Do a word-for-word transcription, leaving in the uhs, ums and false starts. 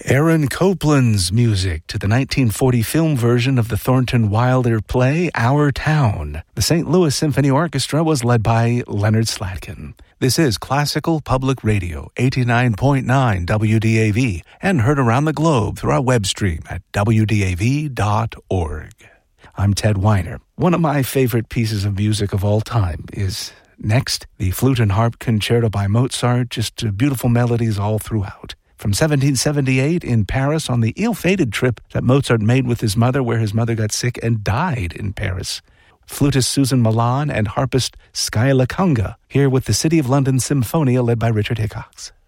Aaron Copland's music to the nineteen forty film version of the Thornton Wilder play Our Town. The Saint Louis Symphony Orchestra was led by Leonard Slatkin. This is Classical Public Radio, eighty-nine point nine W D A V, and heard around the globe through our web stream at w d a v dot org. I'm Ted Weiner. One of my favorite pieces of music of all time is next, the Flute and Harp Concerto by Mozart, just uh, beautiful melodies all throughout. From seventeen seventy-eight in Paris on the ill-fated trip that Mozart made with his mother, where his mother got sick and died in Paris. Flutist Susan Milan and harpist Skyla Kunga, here with the City of London Symphonia led by Richard Hickox.